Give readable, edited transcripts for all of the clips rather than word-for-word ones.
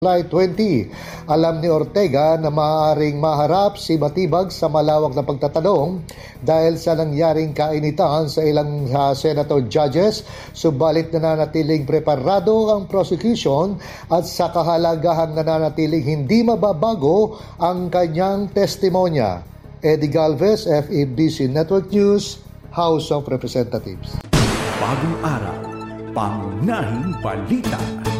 July 20. Alam ni Ortega na maaaring maharap si Matibag sa malawak na pagtatanong dahil sa nangyaring kainitan sa ilang senator judges, subalit nananatiling preparado ang prosecution at sa kahalagahang nananatiling hindi mababago ang kanyang testimonya. Eddie Galvez, FEBC Network News, House of Representatives. Bagong araw, pangunahing balita.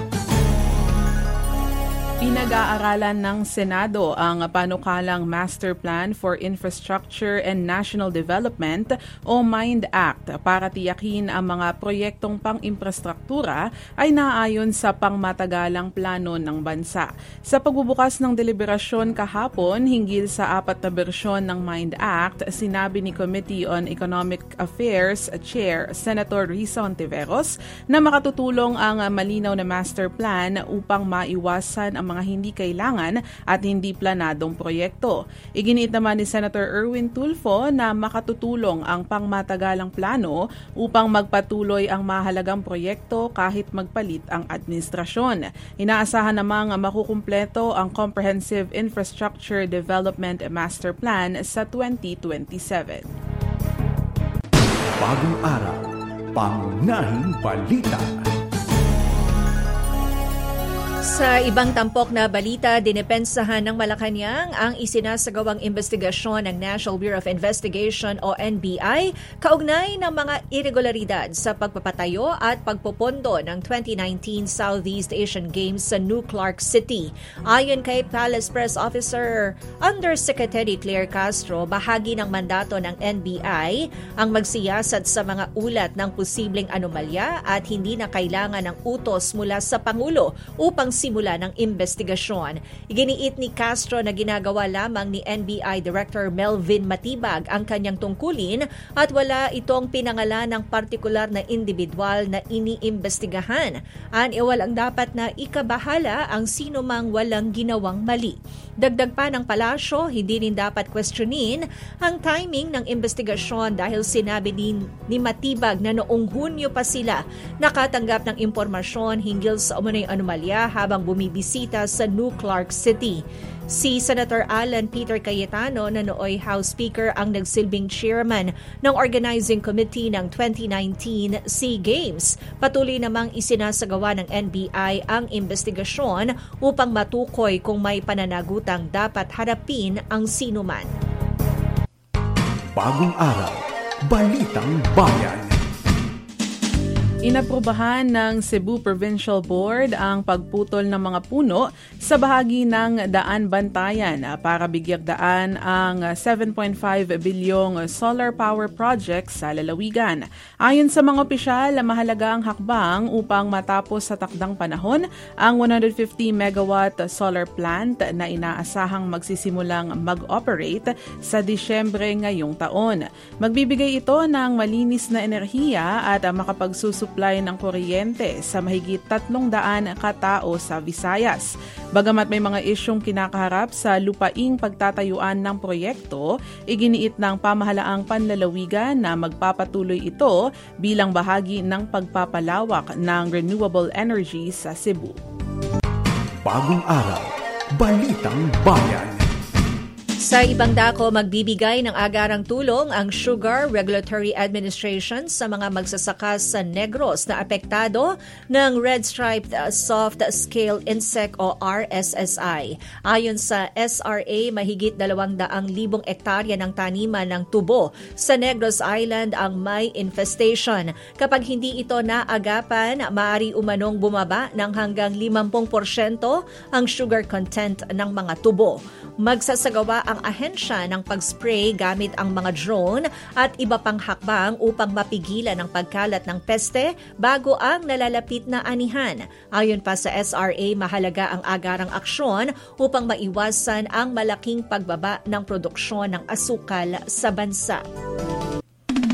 Pinag-aaralan ng Senado ang panukalang Master Plan for Infrastructure and National Development o MIND Act para tiyakin ang mga proyektong pang-infrastruktura ay naaayon sa pangmatagalang plano ng bansa. Sa pagbubukas ng deliberasyon kahapon hinggil sa 4 na bersyon ng MIND Act, sinabi ni Committee on Economic Affairs Chair Senator Risa Hontiveros na makatutulong ang malinaw na master plan upang maiwasan ang mga hindi kailangan at hindi planadong proyekto. Iginiit naman ni Senator Erwin Tulfo na makatutulong ang pangmatagalang plano upang magpatuloy ang mahalagang proyekto kahit magpalit ang administrasyon. Inaasahan namang makukumpleto ang Comprehensive Infrastructure Development Master Plan sa 2027. Bagong araw, pangunahing balita. Sa ibang tampok na balita, dinepensahan ng Malacanang ang isinasagawang investigasyon ng National Bureau of Investigation o NBI kaugnay ng mga irregularidad sa pagpapatayo at pagpopondo ng 2019 Southeast Asian Games sa New Clark City. Ayon kay Palace Press Officer Undersecretary Claire Castro, bahagi ng mandato ng NBI ang magsiyasat sa mga ulat ng posibleng anomalya at hindi na kailangan ng utos mula sa Pangulo upang simula ng investigasyon. Iginiit ni Castro na ginagawa lamang ni NBI Director Melvin Matibag ang kanyang tungkulin at wala itong pinangalan ng partikular na individual na iniimbestigahan. Walang dapat na ikabahala ang sino mang walang ginawang mali. Dagdag pa ng palasyo, hindi rin dapat questionin ang timing ng investigasyon dahil sinabi ni Matibag na noong Hunyo pa sila nakatanggap ng impormasyon hinggil sa umano'y anomalya habang bumibisita sa New Clark City. Si Senator Alan Peter Cayetano na nooy House Speaker ang nagsilbing chairman ng Organizing Committee ng 2019 SEA Games. Patuloy namang isinasagawa ng NBI ang investigasyon upang matukoy kung may pananagutang dapat harapin ang sinuman. Bagong araw, balitang bayan. Inaprubahan ng Cebu Provincial Board ang pagputol ng mga puno sa bahagi ng Daan Bantayan para bigyang daan ang 7.5 bilyong solar power project sa lalawigan. Ayon sa mga opisyal, mahalaga ang hakbang upang matapos sa takdang panahon ang 150 megawatt solar plant na inaasahang magsisimulang mag-operate sa Disyembre ngayong taon. Magbibigay ito ng malinis na enerhiya at makapagsusupply ng kuryente sa mahigit 300 katao sa Visayas. Bagamat may mga isyong kinakaharap sa lupaing pagtatayuan ng proyekto, iginiit ng pamahalaang panlalawigan na magpapatuloy ito bilang bahagi ng pagpapalawak ng renewable energy sa Cebu. Bagong araw, balitang bayan. Sa ibang dako, magbibigay ng agarang tulong ang Sugar Regulatory Administration sa mga magsasaka sa Negros na apektado ng Red-Striped Soft Scale Insect o RSSI. Ayon sa SRA, mahigit 200,000 ektarya ng taniman ng tubo sa Negros Island ang may infestation. Kapag hindi ito naagapan, maaari umanong bumaba ng hanggang 50% ang sugar content ng mga tubo. Magsasagawa ang ahensya ng pag-spray gamit ang mga drone at iba pang hakbang upang mapigilan ang pagkalat ng peste bago ang nalalapit na anihan. Ayon pa sa SRA, mahalaga ang agarang aksyon upang maiwasan ang malaking pagbaba ng produksyon ng asukal sa bansa.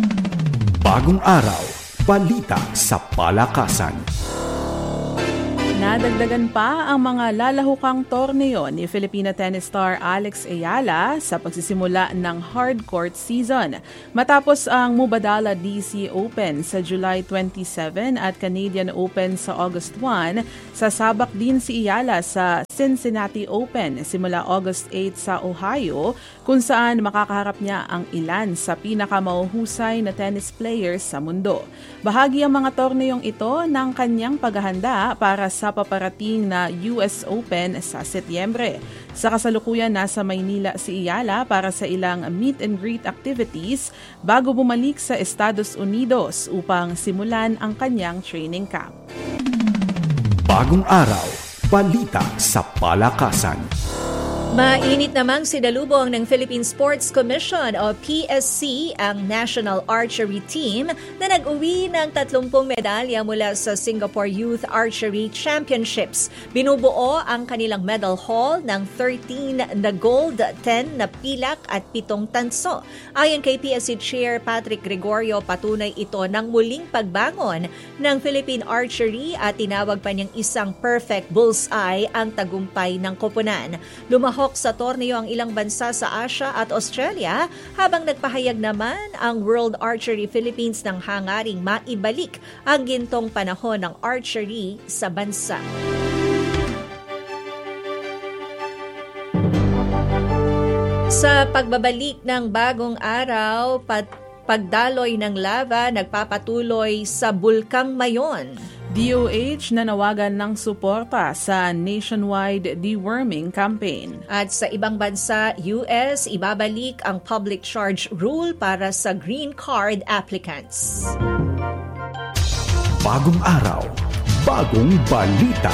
Bagong araw, balita sa palakasan. Nadagdagan pa ang mga lalahukang torneo ni Filipina tennis star Alex Ayala sa pagsisimula ng hardcourt season. Matapos ang Mubadala DC Open sa July 27 at Canadian Open sa August 1, sasabak din si Ayala sa Cincinnati Open simula August 8 sa Ohio, kung saan makakaharap niya ang ilan sa pinakamahuhusay na tennis players sa mundo. Bahagi ang mga torneong ito ng kanyang paghahanda para sa paparating na US Open sa Setyembre. Sa kasalukuyan, nasa Maynila si Ayala para sa ilang meet and greet activities bago bumalik sa Estados Unidos upang simulan ang kanyang training camp. Bagong araw, balita sa palakasan. Mainit namang sinalubong ng Philippine Sports Commission o PSC ang National Archery Team na nag-uwi ng 30 medalya mula sa Singapore Youth Archery Championships. Binubuo ang kanilang medal haul ng 13 na gold, 10 na pilak at 7 tanso. Ayon kay PSC Chair Patrick Gregorio, patunay ito ng muling pagbangon ng Philippine Archery at tinawag pa niyang isang perfect bullseye ang tagumpay ng koponan. Lumahok sa torneo ang ilang bansa sa Asia at Australia habang nagpahayag naman ang World Archery Philippines ng hangaring maibalik ang gintong panahon ng archery sa bansa. Sa pagbabalik ng bagong araw, pagdaloy ng lava nagpapatuloy sa Bulkang Mayon. DOH nanawagan ng suporta sa nationwide deworming campaign. At sa ibang bansa, US, ibabalik ang public charge rule para sa green card applicants. Bagong araw, bagong balita.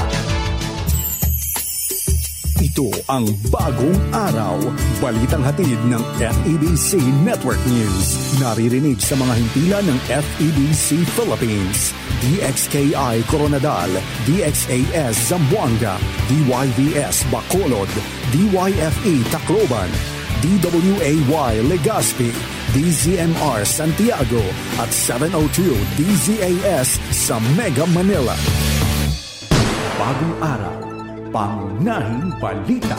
Ito ang Bagong Araw, balitang hatid ng FEBC Network News. Naririnig sa mga himpilan ng FEBC Philippines, DXKI Coronadal, DXAS Zamboanga, DYVS Bacolod, DYFE Tacloban, DWAY Legazpi, DZMR Santiago at 702 DZAS sa Mega Manila. Bagong Araw, pangunahing balita.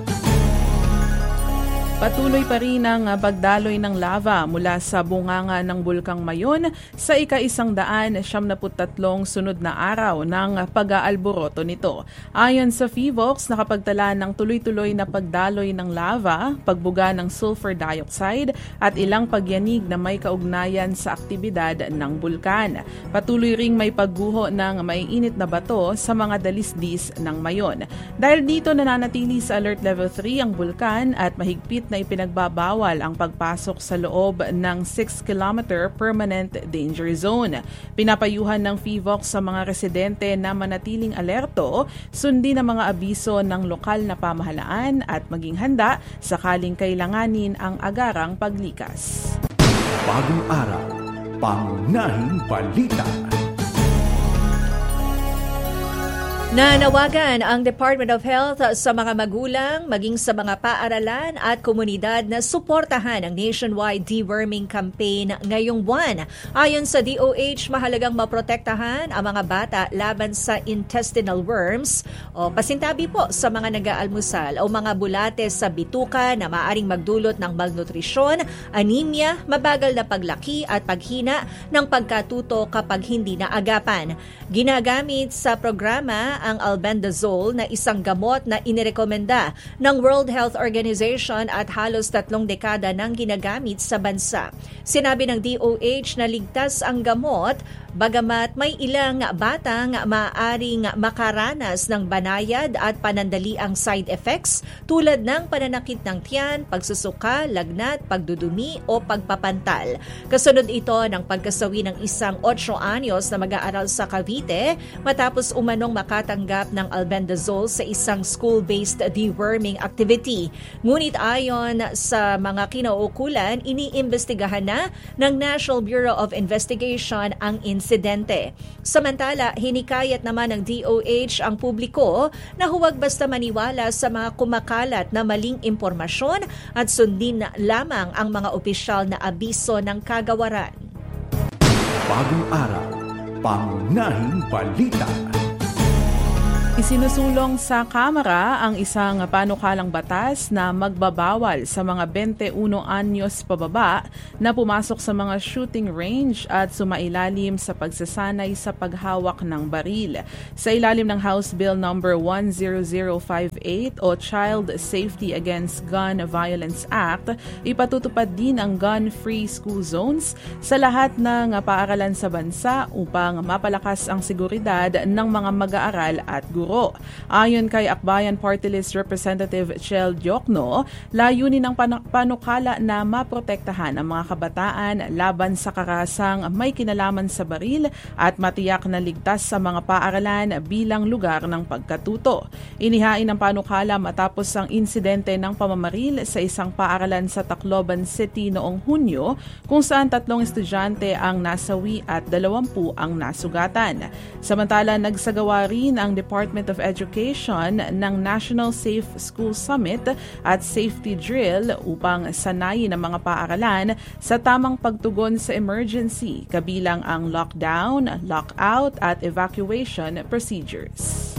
Patuloy pa rin ang pagdaloy ng lava mula sa bunganga ng Bulkang Mayon sa ika-173 sunod na araw ng pag-aalboroto nito. Ayon sa PHIVOLCS, nakapagtala ng tuloy-tuloy na pagdaloy ng lava, pagbuga ng sulfur dioxide at ilang pagyanig na may kaugnayan sa aktibidad ng bulkan. Patuloy ring may pagguho ng maiinit na bato sa mga dalisdis ng Mayon. Dahil dito nananatili sa Alert Level 3 ang bulkan at mahigpit na ipinagbabawal ang pagpasok sa loob ng 6-kilometer permanent danger zone. Pinapayuhan ng PHIVOLCS sa mga residente na manatiling alerto, sundin ang mga abiso ng lokal na pamahalaan at maging handa sakaling kailanganin ang agarang paglikas. Bagong araw, pangunahing balita. Nanawagan ang Department of Health sa mga magulang, maging sa mga paaralan at komunidad na suportahan ang nationwide deworming campaign ngayong buwan. Ayon sa DOH, mahalagang maprotektahan ang mga bata laban sa intestinal worms o pasintabi po sa mga nag-aalmusal o mga bulate sa bituka na maaaring magdulot ng malnutrisyon, anemia, mabagal na paglaki at paghina ng pagkatuto kapag hindi naagapan. Ginagamit sa programa ang albendazole na isang gamot na inirekomenda ng World Health Organization at halos 3 dekada nang ginagamit sa bansa. Sinabi ng DOH na ligtas ang gamot, bagamat may ilang batang maaaring makaranas ng banayad at panandaliang side effects tulad ng pananakit ng tiyan, pagsusuka, lagnat, pagdudumi o pagpapantal. Kasunod ito ng pagkasawi ng isang 8 anyos na mag-aaral sa Cavite matapos umanong makatanggap ng albendazole sa isang school-based deworming activity. Ngunit ayon sa mga kinauukulan, iniimbestigahan na ng National Bureau of Investigation ang insidente. Samantala, hinikayat naman ng DOH ang publiko na huwag basta maniwala sa mga kumakalat na maling impormasyon at sundin lamang ang mga opisyal na abiso ng kagawaran. Bagong araw, pangunahing balita. Isinusulong sa Kamara ang isang panukalang batas na magbabawal sa mga 21 anyos pababa na pumasok sa mga shooting range at sumailalim sa pagsasanay sa paghawak ng baril. Sa ilalim ng House Bill number 10058 o Child Safety Against Gun Violence Act, ipatutupad din ang gun-free school zones sa lahat ng paaralan sa bansa upang mapalakas ang seguridad ng mga mag-aaral at guro. Ayon kay Akbayan Party List Representative Chel Diokno, layunin ng panukala na maprotektahan ang mga kabataan laban sa karahasang may kinalaman sa baril at matiyak na ligtas sa mga paaralan bilang lugar ng pagkatuto. Inihain ng panukala matapos ang insidente ng pamamaril sa isang paaralan sa Tacloban City noong Hunyo kung saan 3 estudyante ang nasawi at 20 ang nasugatan. Samantala, nagsagawa rin ang Department of Education ng National Safe School Summit at Safety Drill upang sanayin ang mga paaralan sa tamang pagtugon sa emergency, kabilang ang lockdown, lockout at evacuation procedures.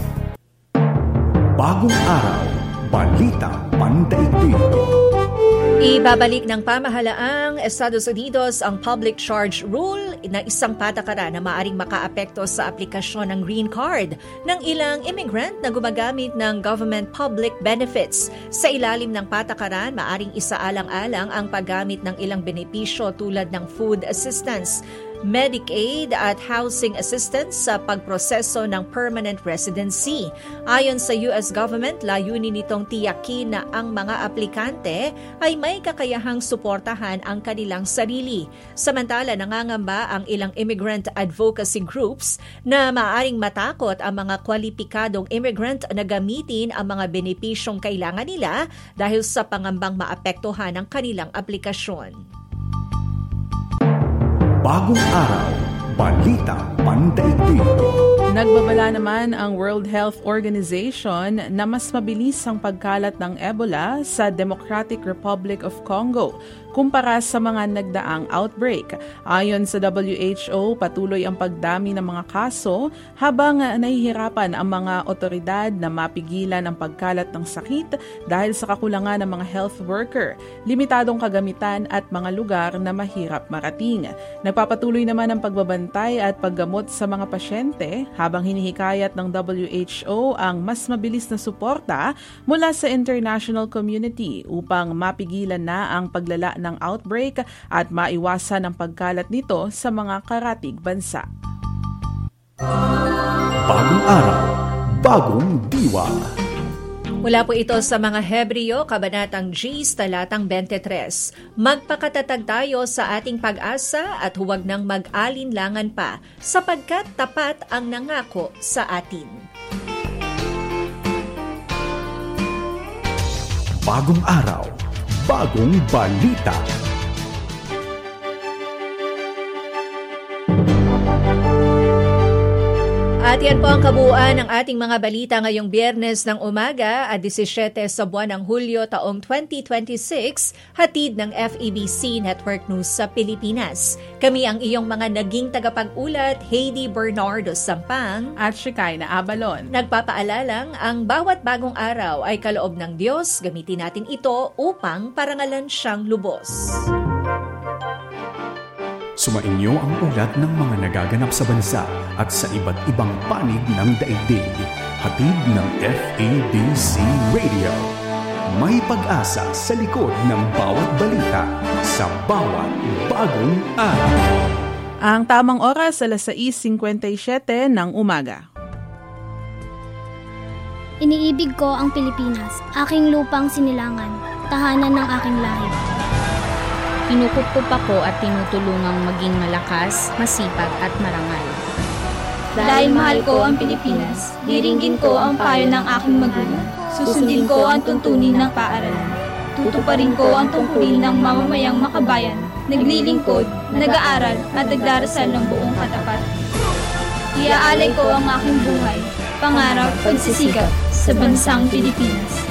Bagong araw, balita pandaigdig. Ibabalik ng pamahalaang Estados Unidos ang Public Charge Rule na isang patakaran na maaring makaapekto sa aplikasyon ng green card ng ilang immigrant na gumagamit ng government public benefits. Sa ilalim ng patakaran, maaring isaalang-alang ang paggamit ng ilang benepisyo tulad ng food assistance, Medicaid at housing assistance sa pagproseso ng permanent residency. Ayon sa US government, layunin nitong tiyakin na ang mga aplikante ay may kakayahang suportahan ang kanilang sarili. Samantala, nangangamba ang ilang immigrant advocacy groups na maaaring matakot ang mga kwalipikadong immigrant na gamitin ang mga benepisyong kailangan nila dahil sa pangambang maapektuhan ang kanilang aplikasyon. Bagong araw, balita pandaigdig. Nagbabala naman ang World Health Organization na mas mabilis ang pagkalat ng Ebola sa Democratic Republic of Congo kumpara sa mga nagdaang outbreak. Ayon sa WHO, patuloy ang pagdami ng mga kaso habang nahihirapan ang mga otoridad na mapigilan ang pagkalat ng sakit dahil sa kakulangan ng mga health worker, limitadong kagamitan at mga lugar na mahirap marating. Nagpapatuloy naman ang pagbabantay at paggamot sa mga pasyente habang hinihikayat ng WHO ang mas mabilis na suporta mula sa international community upang mapigilan na ang paglala ng outbreak at maiwasan ang pagkalat nito sa mga karatig bansa. Bagong araw, bagong diwa. Mula po ito sa mga Hebreo, Kabanatang G, Talatang 23. Magpakatatag tayo sa ating pag-asa at huwag nang mag-alinlangan pa sapagkat tapat ang nangako sa atin. Bagong araw, bagong balita. At yan po ang kabuuan ng ating mga balita ngayong Biyernes ng umaga at 17 sa buwan ng Hulyo taong 2026, hatid ng FEBC Network News sa Pilipinas. Kami ang iyong mga naging tagapag-ulat, Heidi Bernardo Sampang at Shekinah Abalon. Nagpapaalalang ang bawat bagong araw ay kaloob ng Diyos, gamitin natin ito upang parangalan siyang lubos. Sumainyo ang ulat ng mga nagaganap sa bansa at sa iba't ibang panig ng daigdig. Hatid ng FEBC Radio. May pag-asa sa likod ng bawat balita sa bawat bagong araw. Ang tamang oras, 6:57 ng umaga. Iniibig ko ang Pilipinas, aking lupang sinilangan, tahanan ng aking lahi. Pinupupop ako at tinutulungang maging malakas, masipag at marangal. Dahil mahal ko ang Pilipinas, diringgin ko ang payo ng aking magulang. Susundin ko ang tuntunin ng paaralan. Tutuparin ko ang tungkulin ng mamamayang makabayan, naglilingkod, nag-aaral at nagdarasal ng buong katapat. Iaalay ko ang aking buhay, pangarap, pagsisikap sa bansang Pilipinas.